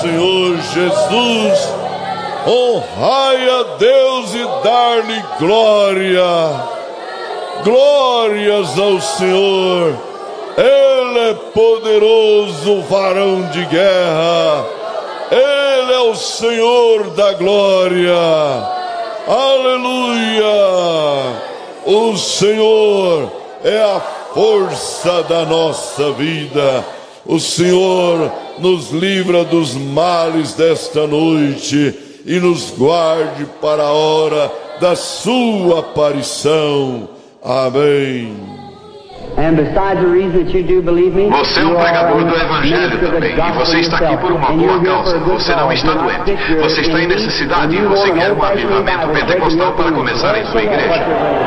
Senhor Jesus. Honrai a Deus e dar-lhe glória. Glórias ao Senhor. Ele é poderoso, varão de guerra. Ele é o Senhor da glória. Aleluia. O Senhor é a força da nossa vida. O Senhor nos livra dos males desta noite e nos guarde para a hora da sua aparição. Amém. Você é um pregador do Evangelho também, e você está aqui por uma boa causa. Você não está doente. Você está em necessidade e você quer um avivamento pentecostal para começar em sua igreja.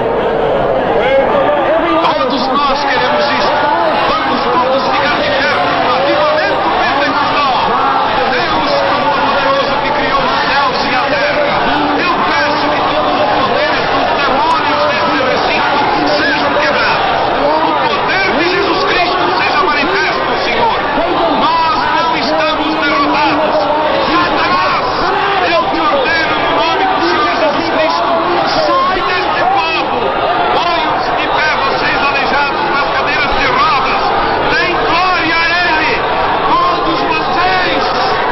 Todos nós queremos isso. Vamos todos ficar de pé. Avivamento pentecostal. Deus, Todo-Poderoso, que criou os céus e a terra. Eu peço que todos os poderes dos demônios desse recinto sejam quebrados. O poder de Jesus Cristo seja manifesto, Senhor. Nós não estamos derrotados. Satanás, eu te ordeno no nome do Senhor Jesus Cristo. Sai deste povo. Põe-os de pé, vocês aleijados nas cadeiras de rodas. Deem glória a Ele. Todos vocês.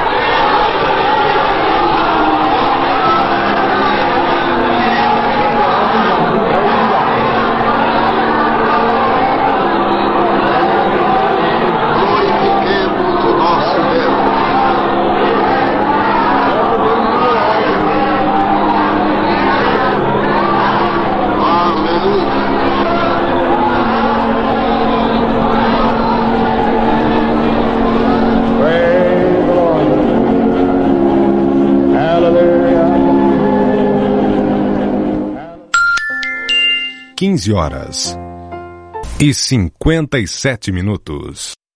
Glorifiquemos o nosso Deus. Aleluia. Praise the Lord. Hallelujah. 15 horas e 57 minutos.